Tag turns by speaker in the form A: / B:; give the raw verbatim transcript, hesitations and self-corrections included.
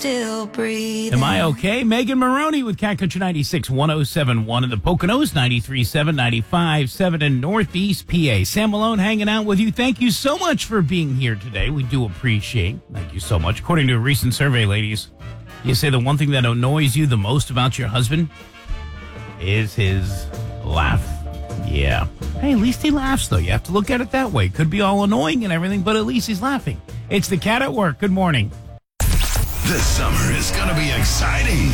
A: still breathing.
B: Am I okay? Megan Maroney with Cat Country ninety-six, one oh seven point one in the Poconos, ninety-three point seven, ninety-five point seven in Northeast P A. Sam Malone hanging out with you. Thank you so much for being here today. We do appreciate. Thank you so much. According to a recent survey, ladies, you say the one thing that annoys you the most about your husband is his laugh. Yeah. Hey, at least he laughs, though. You have to look at it that way. Could be all annoying and everything, but at least he's laughing. It's the Cat at Work. Good morning.
C: This summer is going to be exciting.